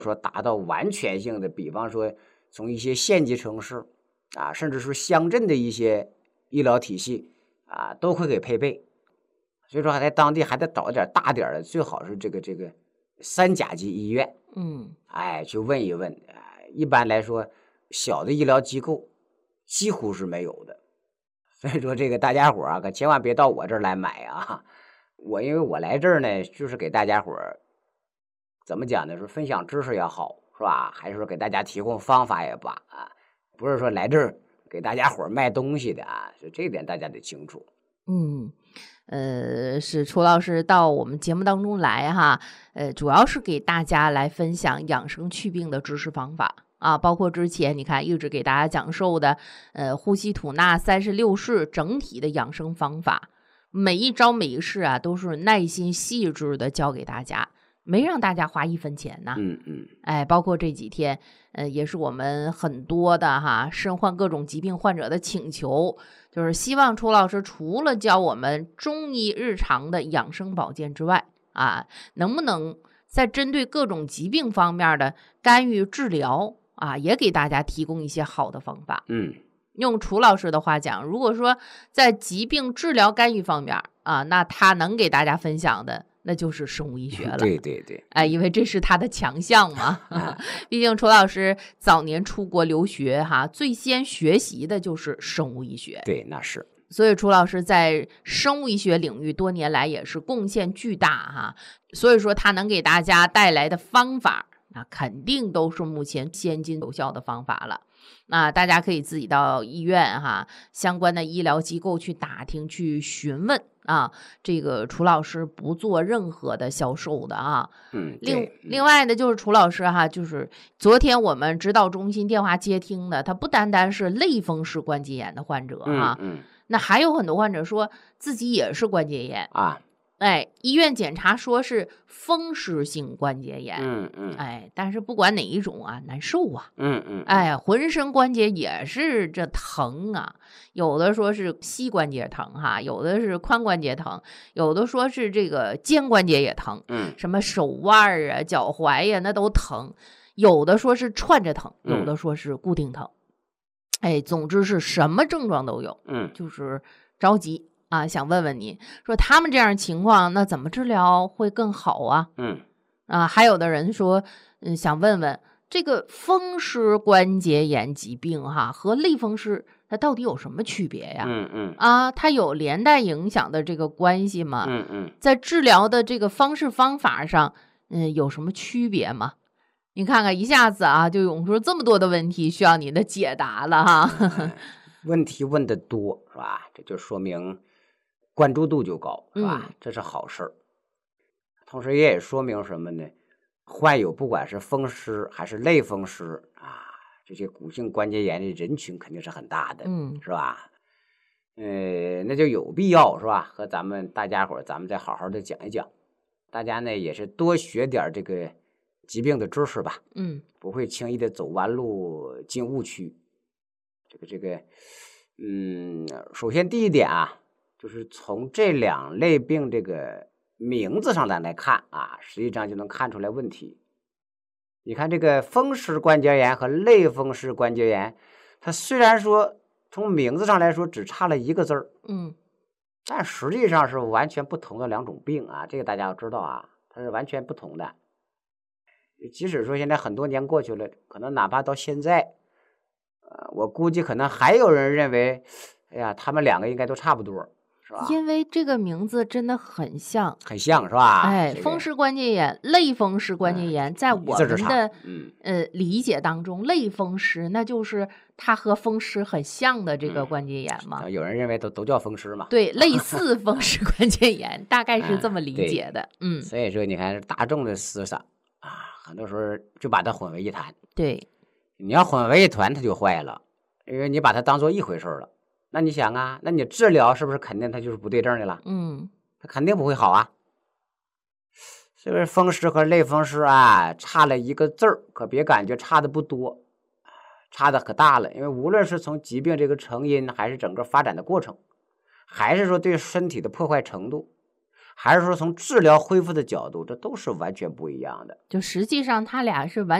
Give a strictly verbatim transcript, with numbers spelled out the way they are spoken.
说达到完全性的，比方说从一些县级城市啊，甚至是乡镇的一些医疗体系啊，都会给配备。所以说还在当地还得找点大点的，最好是这个这个三甲级医院。 嗯， 哎，去问一问。哎，一般来说，小的医疗机构几乎是没有的。所以说这个大家伙啊，可千万别到我这儿来买啊！我因为我来这儿呢，就是给大家伙怎么讲呢？说分享知识也好，是吧？还是说给大家提供方法也罢啊？不是说来这儿给大家伙卖东西的啊，所以这一点大家得清楚。 嗯，呃，是楚老师到我们节目当中来哈，呃，主要是给大家来分享养生祛病的知识方法啊，包括之前你看一直给大家讲授的，呃，呼吸吐纳三十六式整体的养生方法，每一招每一式啊，都是耐心细致的教给大家，没让大家花一分钱呐。 嗯嗯， 哎，包括这几天，呃，也是我们很多的哈身患各种疾病患者的请求。就是希望楚老师除了教我们中医日常的养生保健之外啊，能不能在针对各种疾病方面的干预治疗啊，也给大家提供一些好的方法。 嗯， 用楚老师的话讲，如果说在疾病治疗干预方面啊，那他能给大家分享的那就是生物医学了。 对对对， 哎，因为这是他的强项嘛。毕竟楚老师早年出国留学哈，最先学习的就是生物医学。 对，那是。 所以楚老师在生物医学领域多年来也是贡献巨大哈。所以说他能给大家带来的方法，那肯定都是目前先进有效的方法了。那大家可以自己到医院哈，相关的医疗机构去打听去询问啊，这个楚老师不做任何的销售的啊。 嗯， 另另外的就是楚老师哈，就是昨天我们指导中心电话接听的，他不单单是类风湿关节炎的患者哈， 嗯嗯， 那还有很多患者说自己也是关节炎啊。 哎，医院检查说是风湿性关节炎， 嗯嗯， 哎，但是不管哪一种啊，难受啊， 嗯嗯， 哎，浑身关节也是这疼啊，有的说是膝关节疼哈，有的是髋关节疼，有的说是这个肩关节也疼， 嗯， 什么手腕啊、脚踝呀、那都疼，有的说是串着疼，有的说是固定疼，嗯、哎，总之是什么症状都有， 嗯， 就是着急。啊，想问问你说他们这样情况，那怎么治疗会更好啊？ 嗯， 啊，还有的人说，嗯，想问问这个风湿关节炎疾病哈和类风湿它到底有什么区别呀？ 嗯嗯， 啊，它有连带影响的这个关系吗？ 嗯嗯， 在治疗的这个方式方法上，嗯，有什么区别吗？你看看一下子啊，就涌出这么多的问题，需要你的解答了哈。 嗯、问题问的多是吧？这就说明关注度就高，是吧？ 嗯、 这是好事儿。同时也说明什么呢？患有不管是风湿还是类风湿啊，这些骨性关节炎的人群肯定是很大的， 嗯， 是吧？呃，那就有必要是吧？和咱们大家伙儿，咱们再好好的讲一讲。大家呢也是多学点这个疾病的知识吧， 嗯， 不会轻易的走弯路进误区。这个这个，嗯，首先第一点啊。就是从这两类病这个名字上来来看啊，实际上就能看出来问题。你看这个风湿关节炎和类风湿关节炎，它虽然说从名字上来说只差了一个字儿， 嗯， 但实际上是完全不同的两种病啊，这个大家要知道啊，它是完全不同的。即使说现在很多年过去了，可能哪怕到现在，呃，我估计可能还有人认为，哎呀，他们两个应该都差不多。 因为这个名字真的很像， 很像是吧？ 哎， 这个、 风湿关节炎、类风湿关节炎，嗯、在我们的嗯呃理解当中，类风湿那就是它和风湿很像的这个关节炎嘛。 嗯、有人认为都都叫风湿嘛。 对，类似风湿关节炎，大概是这么理解的。嗯， 嗯所以说你看大众的思想啊，很多时候就把它混为一谈。 对， 你要混为一团，它就坏了，因为你把它当做一回事了。那你想啊，那你治疗是不是肯定它就是不对症的了？ 嗯， 它肯定不会好啊。是不是风湿和类风湿啊，差了一个字儿，可别感觉差的不多，差的可大了。因为无论是从疾病这个成因，还是整个发展的过程，还是说对身体的破坏程度， 还是说从治疗恢复的角度，这都是完全不一样的。 就实际上他俩是完